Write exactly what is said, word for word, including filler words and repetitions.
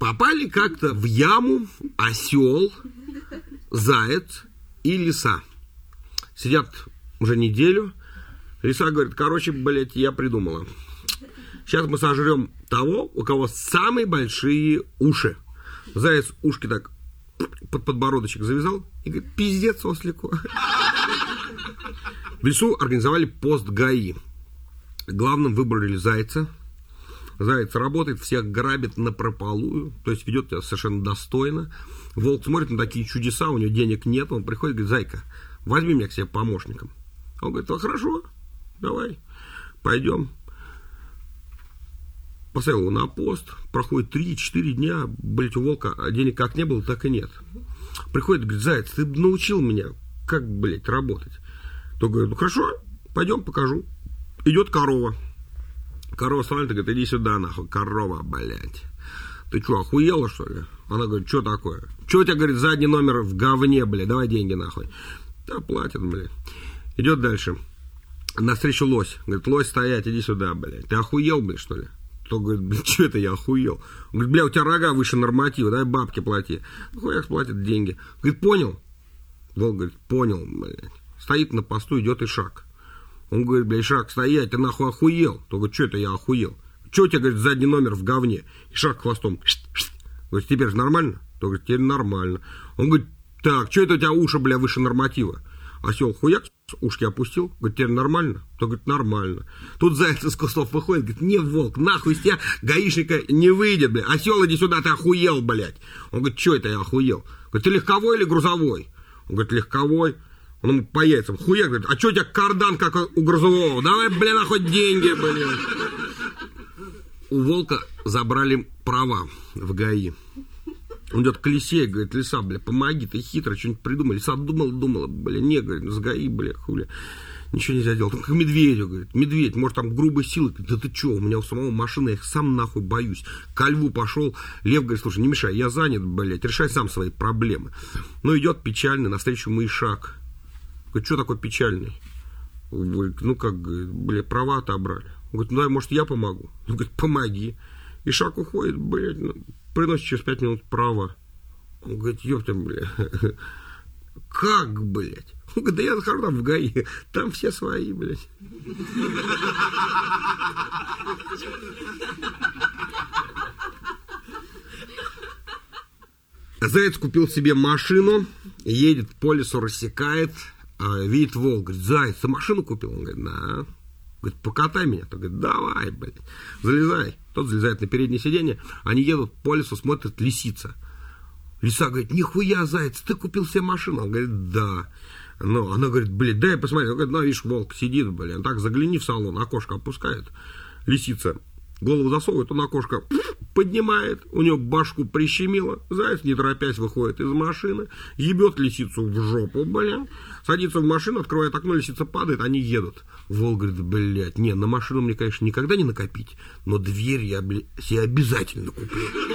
Попали как-то в яму осел, заяц и лиса. Сидят уже неделю. Лиса говорит, короче, блядь, я придумала. Сейчас мы сожрем того, у кого самые большие уши. Заяц ушки так под подбородочек завязал и говорит, пиздец ослику. В лесу организовали пост ГАИ. Главным выбрали зайца. Заяц работает, всех грабит напропалую, то есть ведет себя совершенно достойно. Волк смотрит на такие чудеса, у него денег нет, он приходит и говорит, зайка, возьми меня к себе помощником. Он говорит, ну хорошо, давай, пойдем. Поставил его на пост, проходит три-четыре дня, блядь, у волка денег как не было, так и нет. Приходит, говорит, заяц, ты научил меня, как, блядь, работать. То говорит, ну хорошо, пойдем покажу. Идет корова. Корова смотрит и говорит, иди сюда, нахуй, корова, блядь. Ты что, охуела, что ли? Она говорит, что такое? Что у тебя, говорит, задний номер в говне, блядь, давай деньги, нахуй. Да, платят, блядь. Идет дальше. Навстречу лось. Говорит, лось, стоять, иди сюда, блядь. Ты охуел, блядь, что ли? То говорит, блядь, что это я охуел? Он говорит, бля, у тебя рога выше норматива, давай бабки плати. Хуяк платит деньги. Говорит, понял? Волк говорит, понял, блядь. Стоит на посту, идет и шаг. Он говорит, блядь, шаг, стоять, ты нахуй охуел? То говорит, что это я охуел? Что у тебя, говорит, задний номер в говне? И шаг хвостом. Говорит, теперь же нормально? То говорит, теперь нормально. Он говорит, так, что это у тебя уши, бля, выше норматива? Осел хуяк, ушки опустил, говорит, теперь нормально? То говорит, нормально. Тут заяц из кустов выходит, говорит, не, волк, нахуй из тебя гаишника не выйдет, блядь. Осел, иди сюда, ты охуел, блядь. Он говорит, что это я охуел? Говорит, ты легковой или грузовой? Он говорит, легковой. Он ему по яйцам, хуяк, говорит, а что у тебя кардан, как у грузового? Давай, блин, нахуй деньги, блин. У волка забрали права в ГАИ. Он идет к лисе, говорит, лиса, бля, помоги, ты хитро, что-нибудь придумай. Лиса думала, думала, бля, не, говорит, с ГАИ, бля, хули. Ничего нельзя делать. Только к медведю, говорит, медведь, может, там грубой силы. Да ты что, у меня у самого машина, я их сам нахуй боюсь. Ко льву пошел, лев говорит, слушай, не мешай, я занят, блядь, решай сам свои проблемы. Ну, идет печальный, навстречу мышак. Говорит, что такое печальный? Говорит, ну, как, бля, права отобрали. Он говорит, ну, дай, может, я помогу? Он говорит, помоги. И шаг уходит, блядь, ну, приносит через пять минут права. Он говорит, ёпта, бля, как, блядь? Он говорит, да я захожу там в ГАИ, там все свои, блядь. Заяц купил себе машину, едет по лесу, рассекает, видит волк, говорит, заяц, ты машину купил? Он говорит, да. Говорит, покатай меня. Тот говорит, давай, блядь, залезай. Тот залезает на переднее сиденье, они едут по лесу, смотрят лисица. Лиса говорит, нихуя, заяц, ты купил себе машину? Он говорит, да. Но она говорит, блядь, дай посмотреть. Он говорит, ну, видишь, волк сидит, блядь, так загляни в салон, окошко опускает. Лисица голову засовывает, он окошко поднимает, у него башку прищемило, заяц, не торопясь, выходит из машины, ебет лисицу в жопу, блин, садится в машину, открывает окно, лисица падает, они едут. Волк говорит, блядь, не, на машину мне, конечно, никогда не накопить, но дверь я, блядь, себе обязательно куплю.